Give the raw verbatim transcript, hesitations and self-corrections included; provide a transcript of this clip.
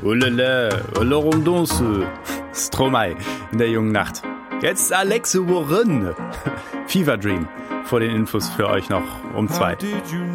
Ulele, Olorondonce, Stromae in der jungen Nacht. Jetzt Alexe Warren, Fever Dream. Vor den Infos für euch noch um zwei.